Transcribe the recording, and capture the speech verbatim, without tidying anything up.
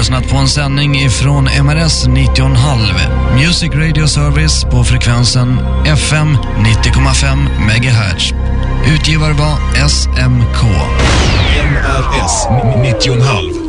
lyssnat på en sändning ifrån M R S nittio komma fem Music Radio Service på frekvensen F M nittio komma fem megahertz. Utgivare var S M K. M R S nittio komma fem.